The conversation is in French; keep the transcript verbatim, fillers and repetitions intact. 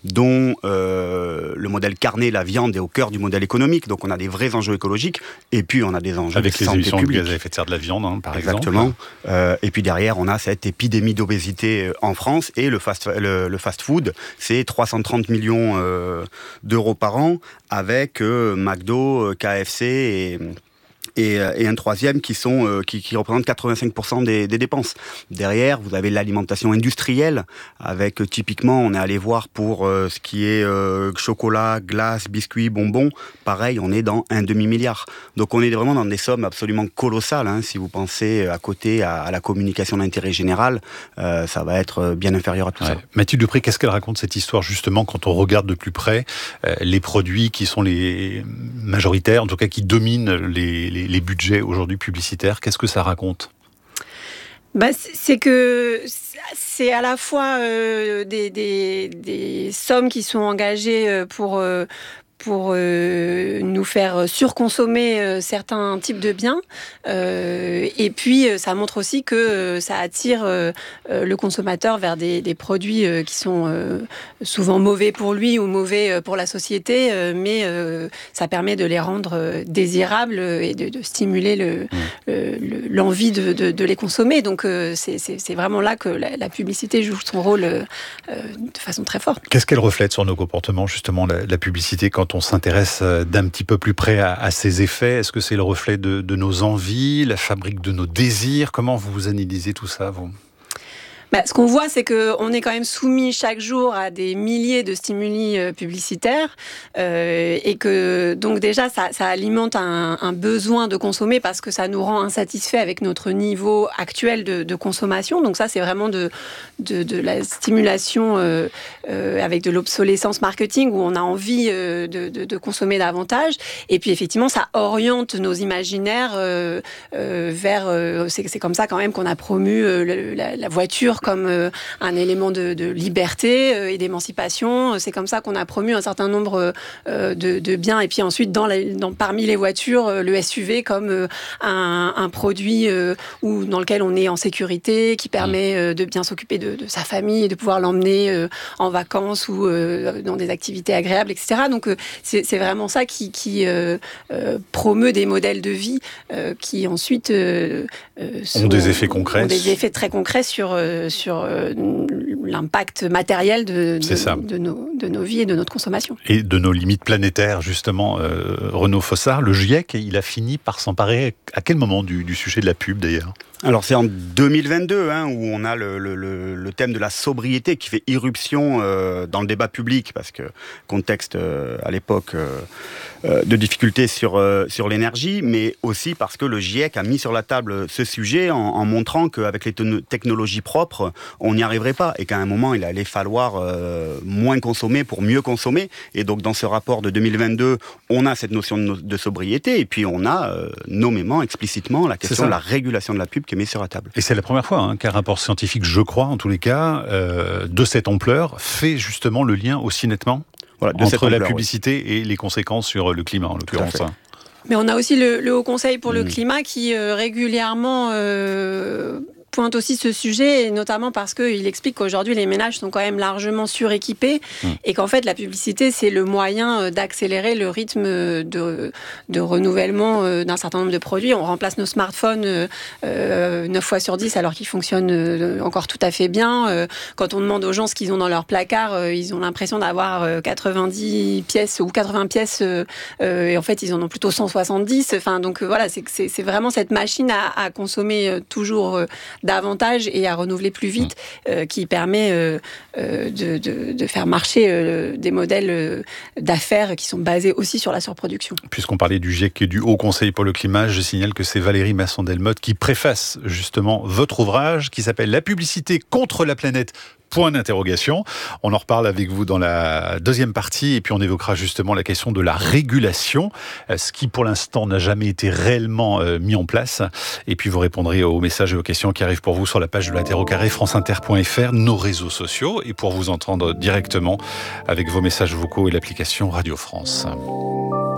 dont euh, le modèle carné, la viande, est au cœur du modèle économique. Donc on a des vrais enjeux écologiques, et puis on a des enjeux avec de les santé émissions publique. de gaz à effet de serre de la viande, hein, par Exactement. exemple. Euh, et puis derrière, on a cette épidémie d'obésité en France, et le fast, le, le fast-food, c'est trois cent trente millions euh, d'euros par an, avec euh, McDo, K F C et... Et, et un troisième qui, sont, euh, qui, qui représente quatre-vingt-cinq pour cent des, des dépenses. Derrière, vous avez l'alimentation industrielle, avec euh, typiquement, on est allé voir pour euh, ce qui est euh, chocolat, glace, biscuits, bonbons. Pareil, on est dans un demi-milliard. Donc on est vraiment dans des sommes absolument colossales. Hein. Si vous pensez à côté à, à la communication d'intérêt général, euh, ça va être bien inférieur à tout ouais. ça. Mathilde Dupré, qu'est-ce qu'elle raconte cette histoire justement quand on regarde de plus près euh, les produits qui sont les majoritaires, en tout cas qui dominent les, les les budgets aujourd'hui publicitaires, qu'est-ce que ça raconte ? Bah, c'est que c'est à la fois euh, des, des, des sommes qui sont engagées pour... Euh, pour euh, nous faire surconsommer euh, certains types de biens. Euh, et puis, euh, ça montre aussi que euh, ça attire euh, le consommateur vers des, des produits euh, qui sont euh, souvent mauvais pour lui ou mauvais pour la société, euh, mais euh, ça permet de les rendre euh, désirables et de, de stimuler le, mmh. le, l'envie de, de, de les consommer. Donc, euh, c'est, c'est, c'est vraiment là que la, la publicité joue son rôle euh, de façon très forte. Qu'est-ce qu'elle reflète sur nos comportements, justement, la, la publicité, quand on s'intéresse d'un petit peu plus près à, à ses effets? Est-ce que c'est le reflet de, de nos envies, la fabrique de nos désirs? Comment vous analysez tout ça, vous ? Bah, ce qu'on voit, c'est qu'on est quand même soumis chaque jour à des milliers de stimuli euh, publicitaires euh, et que donc déjà ça, ça alimente un, un besoin de consommer parce que ça nous rend insatisfaits avec notre niveau actuel de, de consommation. Donc ça, c'est vraiment de, de, de la stimulation euh, euh, avec de l'obsolescence marketing où on a envie euh, de, de, de consommer davantage. Et puis effectivement, ça oriente nos imaginaires euh, euh, vers... Euh, c'est, c'est comme ça quand même qu'on a promu euh, le, la, la voiture comme euh, un élément de, de liberté euh, et d'émancipation. C'est comme ça qu'on a promu un certain nombre euh, de, de biens. Et puis ensuite, dans la, dans, parmi les voitures, euh, le S U V comme euh, un, un produit euh, où, dans lequel on est en sécurité, qui permet euh, de bien s'occuper de, de sa famille et de pouvoir l'emmener euh, en vacances ou euh, dans des activités agréables, et cetera. Donc, euh, c'est, c'est vraiment ça qui, qui euh, euh, promeut des modèles de vie euh, qui ensuite euh, euh, sont, ont des effets concrets. Ont des effets très concrets sur... Euh, sur euh, l'impact matériel de, de, de, nos, de nos vies et de notre consommation. Et de nos limites planétaires, justement. Euh, Renaud Fossard, le GIEC, il a fini par s'emparer à quel moment du, du sujet de la pub, d'ailleurs ? Alors c'est en deux mille vingt-deux hein, où on a le, le, le thème de la sobriété qui fait irruption euh, dans le débat public parce que contexte euh, à l'époque euh, euh, de difficultés sur, euh, sur l'énergie, mais aussi parce que le GIEC a mis sur la table ce sujet en, en montrant qu'avec les te- technologies propres, on n'y arriverait pas et qu'à un moment il allait falloir euh, moins consommer pour mieux consommer. Et donc dans ce rapport de deux mille vingt-deux, on a cette notion de, no- de sobriété et puis on a euh, nommément, explicitement la question de la régulation de la pub qui est mise sur la table. Et c'est la première fois hein, qu'un rapport scientifique, je crois, en tous les cas, euh, de cette ampleur, fait justement le lien aussi nettement voilà, de entre cette ampleur, la publicité oui. et les conséquences sur le climat, en l'occurrence. Mais on a aussi le, le Haut Conseil pour mmh. le climat qui euh, régulièrement... Euh pointe aussi ce sujet, et notamment parce qu'il explique qu'aujourd'hui les ménages sont quand même largement suréquipés mmh. et qu'en fait la publicité c'est le moyen d'accélérer le rythme de, de renouvellement d'un certain nombre de produits. On remplace nos smartphones euh, neuf fois sur dix alors qu'ils fonctionnent encore tout à fait bien. Quand on demande aux gens ce qu'ils ont dans leur placard, ils ont l'impression d'avoir quatre-vingt-dix pièces ou quatre-vingts pièces euh, et en fait ils en ont plutôt cent soixante-dix. Enfin, donc voilà, c'est, c'est, c'est vraiment cette machine à, à consommer toujours davantage et à renouveler plus vite, euh, qui permet euh, euh, de, de, de faire marcher euh, des modèles euh, d'affaires qui sont basés aussi sur la surproduction. Puisqu'on parlait du GIEC et du Haut Conseil pour le climat, je signale que c'est Valérie Masson-Delmotte qui préface justement votre ouvrage qui s'appelle « La publicité contre la planète ». Point d'interrogation. On en reparle avec vous dans la deuxième partie et puis on évoquera justement la question de la régulation, ce qui pour l'instant n'a jamais été réellement mis en place. Et puis vous répondrez aux messages et aux questions qui arrivent pour vous sur la page de l'Inter au carré, franceinter point f r, nos réseaux sociaux et pour vous entendre directement avec vos messages vocaux et l'application Radio France.